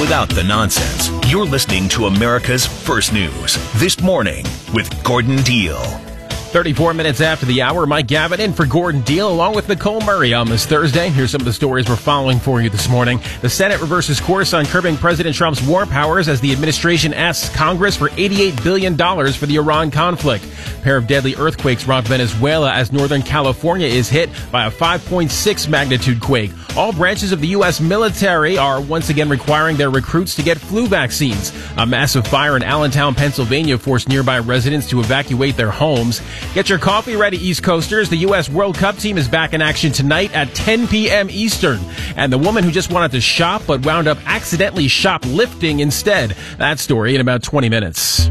without the nonsense. You're listening to America's First News This Morning with Gordon Deal. 34 minutes after the hour, Mike Gavin in for Gordon Deal along with Nicole Murray on this Thursday. Here's some of the stories we're following for you this morning. The Senate reverses course on curbing President Trump's war powers as the administration asks Congress for $88 billion for the Iran conflict. A pair of deadly earthquakes rock Venezuela as Northern California is hit by a 5.6 magnitude quake. All branches of the U.S. military are once again requiring their recruits to get flu vaccines. A massive fire in Allentown, Pennsylvania forced nearby residents to evacuate their homes. Get your coffee ready, East Coasters. The U.S. World Cup team is back in action tonight at 10 p.m. Eastern. And the woman who just wanted to shop but wound up accidentally shoplifting instead. That story in about 20 minutes.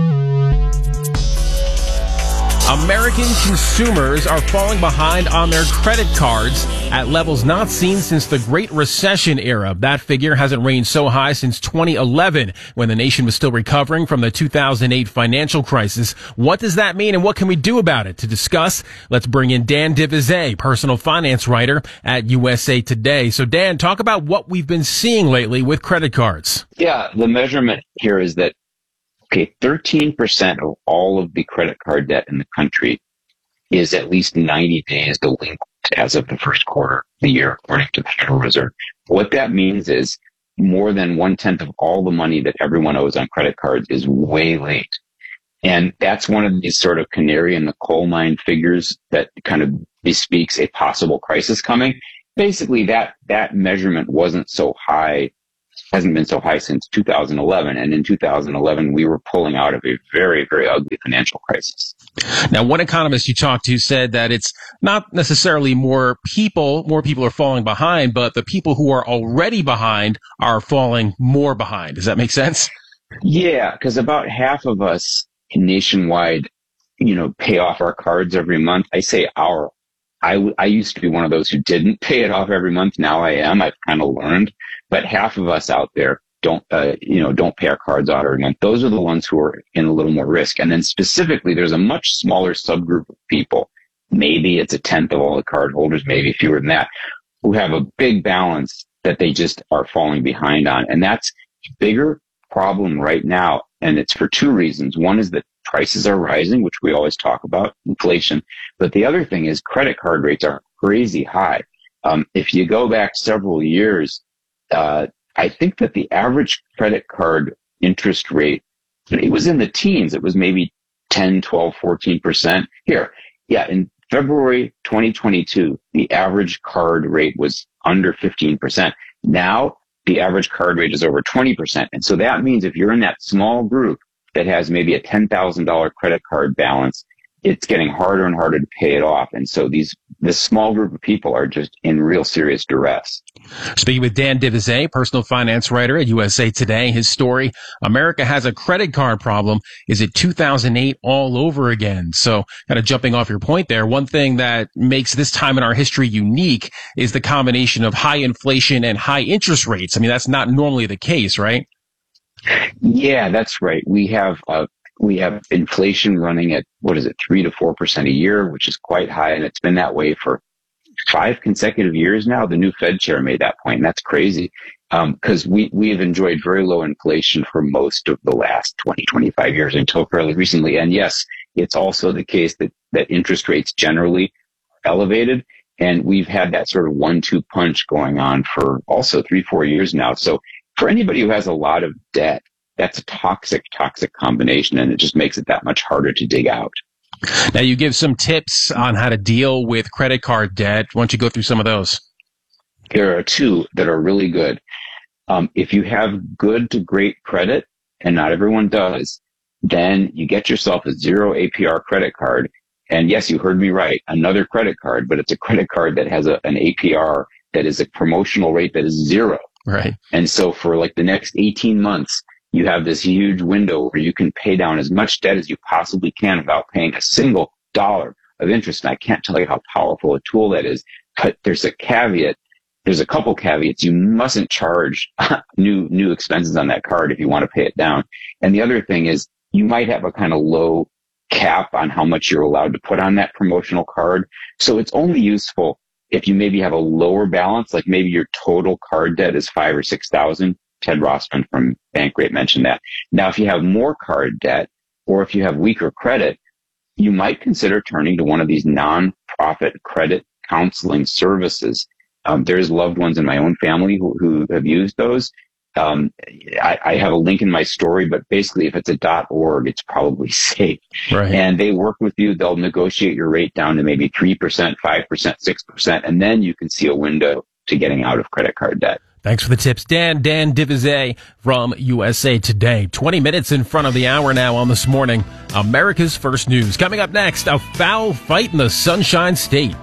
American consumers are falling behind on their credit cards at levels not seen since the Great Recession era. That figure hasn't ranged so high since 2011, when the nation was still recovering from the 2008 financial crisis. What does that mean and what can we do about it? To discuss, let's bring in Dan Divizet, personal finance writer at USA Today. So Dan, talk about what we've been seeing lately with credit cards. Yeah, the measurement here is that 13% of all of the credit card debt in the country is at least 90 days delinquent as of the first quarter of the year, according to the Federal Reserve. What that means is more than 1/10 of all the money that everyone owes on credit cards is way late. And that's one of these sort of canary in the coal mine figures that kind of bespeaks a possible crisis coming. Basically, that measurement wasn't so high, hasn't been so high since 2011. And in 2011, we were pulling out of a very, very ugly financial crisis. Now, one economist you talked to said that it's not necessarily more people are falling behind, but the people who are already behind are falling more behind. Does that make sense? Yeah, because about half of us nationwide, pay off our cards every month. I say our. I used to be one of those who didn't pay it off every month. Now I am. I've kind of learned. But half of us out there don't pay our cards out every month. Those are the ones who are in a little more risk. And then specifically, there's a much smaller subgroup of people. Maybe it's 1/10 of all the card holders, maybe fewer than that, who have a big balance that they just are falling behind on. And that's a bigger problem right now. And it's for two reasons. One is that prices are rising, which we always talk about, inflation. But the other thing is credit card rates are crazy high. If you go back several years, I think that the average credit card interest rate, it was in the teens. It was maybe 10, 12, 14%. In February 2022, the average card rate was under 15%. Now, the average card rate is over 20%. And so that means if you're in that small group that has maybe a $10,000 credit card balance, it's getting harder and harder to pay it off. And so this small group of people are just in real serious duress. Speaking with Dan Divizet, personal finance writer at USA Today, his story, America has a credit card problem. Is it 2008 all over again? So kind of jumping off your point there, one thing that makes this time in our history unique is the combination of high inflation and high interest rates. I mean, that's not normally the case, right? Yeah, that's right. We have inflation running at, 3 to 4% a year, which is quite high. And it's been that way for 5 consecutive years now. The new Fed chair made that point, and that's crazy. Because we have enjoyed very low inflation for most of the last 20, 25 years until fairly recently. And yes, it's also the case that interest rates generally are elevated. And we've had that sort of 1-2 punch going on for also 3-4 years now. So for anybody who has a lot of debt, that's a toxic combination, and it just makes it that much harder to dig out. Now, you give some tips on how to deal with credit card debt. Why don't you go through some of those? There are 2 that are really good. If you have good to great credit, and not everyone does, then you get yourself a 0 APR credit card. And yes, you heard me right, another credit card, but it's a credit card that has an APR that is a promotional rate that is 0. Right. And so for like the next 18 months, you have this huge window where you can pay down as much debt as you possibly can without paying a single dollar of interest. And I can't tell you how powerful a tool that is. But there's a caveat. There's a couple caveats. You mustn't charge new expenses on that card if you want to pay it down. And the other thing is you might have a kind of low cap on how much you're allowed to put on that promotional card. So it's only useful if you maybe have a lower balance, like maybe your total card debt is $5,000 or $6,000. Ted Rossman from Bankrate mentioned that. Now, if you have more card debt or if you have weaker credit, you might consider turning to one of these nonprofit credit counseling services. There's loved ones in my own family who have used those. I have a link in my story, but basically if it's a .org, it's probably safe. Right. And they work with you. They'll negotiate your rate down to maybe 3%, 5%, 6%, and then you can see a window to getting out of credit card debt. Thanks for the tips, Dan Divizet from USA Today. 20 minutes in front of the hour now on This Morning. America's First News. Coming up next, a foul fight in the Sunshine State.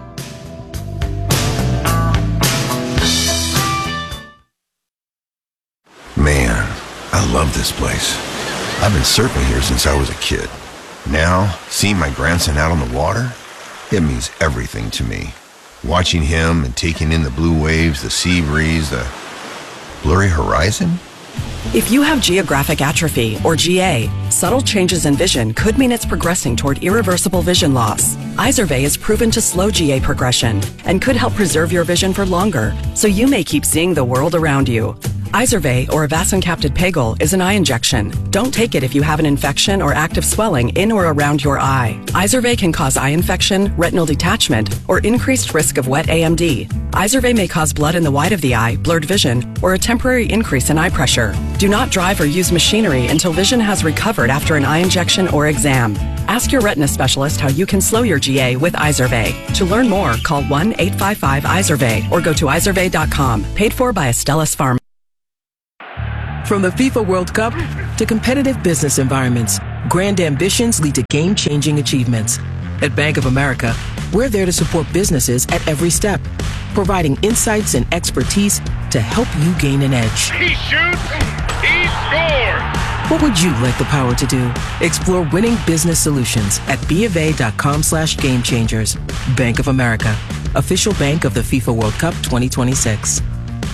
Man, I love this place. I've been surfing here since I was a kid. Now, seeing my grandson out on the water, it means everything to me. Watching him and taking in the blue waves, the sea breeze, the blurry horizon. If you have geographic atrophy, or GA, subtle changes in vision could mean it's progressing toward irreversible vision loss. Izervay is proven to slow GA progression and could help preserve your vision for longer, so you may keep seeing the world around you. Izervay, or avacincaptad pegol, is an eye injection. Don't take it if you have an infection or active swelling in or around your eye. Izervay can cause eye infection, retinal detachment, or increased risk of wet AMD. Izervay may cause blood in the white of the eye, blurred vision, or a temporary increase in eye pressure. Do not drive or use machinery until vision has recovered after an eye injection or exam. Ask your retina specialist how you can slow your GA with Izervay. To learn more, call 1-855-IZERVAY or go to izervay.com. Paid for by Astellas Pharma. From the FIFA World Cup to competitive business environments, grand ambitions lead to game-changing achievements. At Bank of America, we're there to support businesses at every step, providing insights and expertise to help you gain an edge. He shoots, he scores! What would you like the power to do? Explore winning business solutions at BofA.com/gamechangers. Bank of America, official bank of the FIFA World Cup 2026.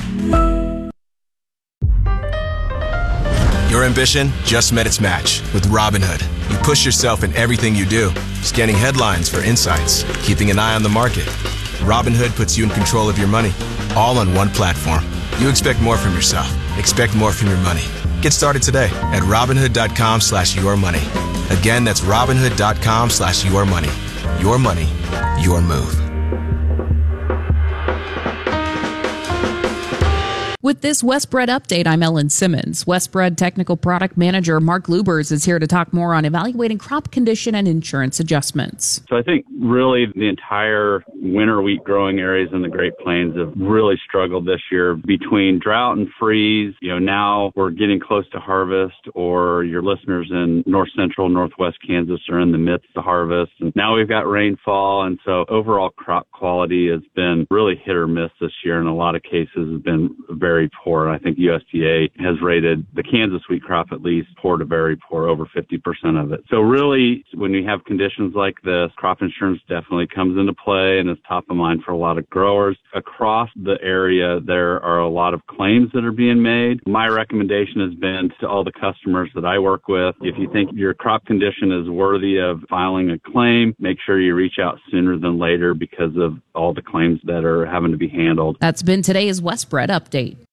Your ambition just met its match with Robinhood. You push yourself in everything you do, scanning headlines for insights, keeping an eye on the market. Robinhood puts you in control of your money, all on one platform. You expect more from yourself. Expect more from your money. Get started today at Robinhood.com/yourmoney. Again, that's Robinhood.com/yourmoney. Your money, your move. With this Westbred update, I'm Ellen Simmons. Westbred Technical Product Manager Mark Lubers is here to talk more on evaluating crop condition and insurance adjustments. So I think really the entire winter wheat growing areas in the Great Plains have really struggled this year between drought and freeze. Now we're getting close to harvest, or your listeners in north central, northwest Kansas are in the midst of harvest. And now we've got rainfall. And so overall crop quality has been really hit or miss this year. In a lot of cases has been very poor. I think USDA has rated the Kansas wheat crop at least poor to very poor, over 50% of it. So really, when you have conditions like this, crop insurance definitely comes into play and is top of mind for a lot of growers. Across the area, there are a lot of claims that are being made. My recommendation has been to all the customers that I work with, if you think your crop condition is worthy of filing a claim, make sure you reach out sooner than later because of all the claims that are having to be handled. That's been today's Westbred update.